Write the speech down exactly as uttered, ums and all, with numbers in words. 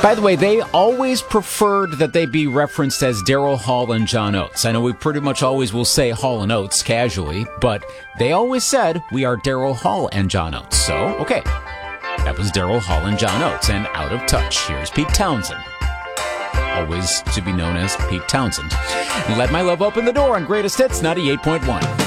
By the way, they always preferred that they be referenced as Daryl Hall and John Oates. I know we pretty much always will say Hall and Oates casually, but they always said we are Daryl Hall and John Oates. So, okay, that was Daryl Hall and John Oates, and Out of Touch. Here's Pete Townsend, always to be known as Pete Townsend. Let My Love Open the Door on Greatest Hits ninety-eight point one.